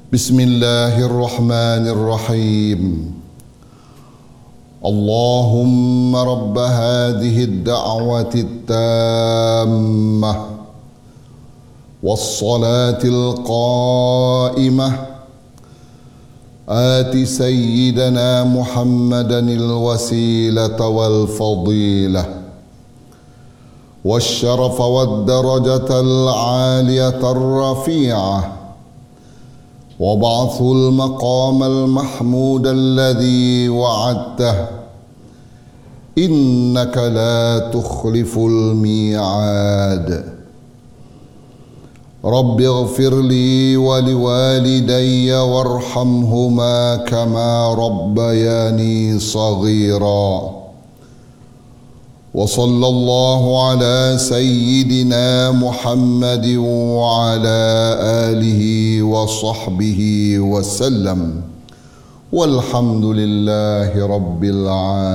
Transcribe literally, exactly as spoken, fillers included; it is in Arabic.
بسم الله الرحمن الرحيم. اللهم رب هذه الدعوة التامة والصلاة القائمة آت سيدنا محمدا الوسيلة والفضيلة والشرف والدرجة العالية الرفيعة وابعثه المقام المحمود الذي وعدته إنك لا تخلف الميعاد. رب اغفر لي ولوالدي وارحمهما كما ربياني صغيرا. وصلى الله على سيدنا محمد وعلى آله وصحبه وسلم، والحمد لله رب العالمين.